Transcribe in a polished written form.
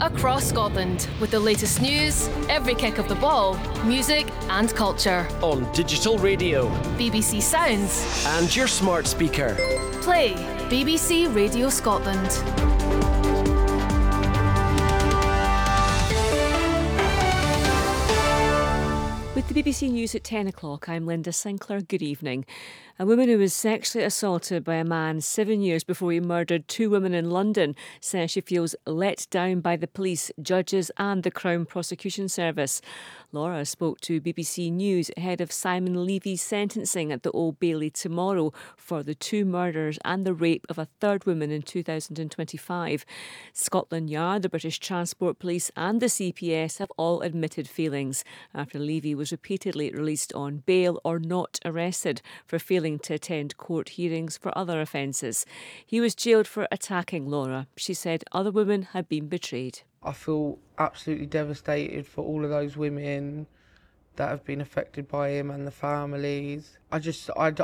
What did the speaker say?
across Scotland with the latest news, every kick of the ball, music and culture. On digital radio, BBC Sounds and your smart speaker. Play BBC Radio Scotland. With the BBC News at 10 o'clock, I'm Linda Sinclair. Good evening. A woman who was sexually assaulted by a man 7 years before he murdered two women in London says she feels let down by the police, judges and the Crown Prosecution Service. Laura spoke to BBC News ahead of Simon Levy's sentencing at the Old Bailey tomorrow for the two murders and the rape of a third woman in 2025. Scotland Yard, the British Transport Police and the CPS have all admitted failings after Levy was repeatedly released on bail or not arrested for failing to attend court hearings for other offences. He was jailed for attacking Laura. She said other women had been betrayed. I feel absolutely devastated for all of those women that have been affected by him and the families.